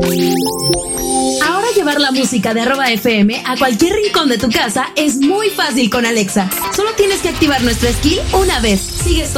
Ahora llevar la música de @FM a cualquier rincón de tu casa es muy fácil con Alexa. Solo tienes que activar nuestra skill una vez. Sigues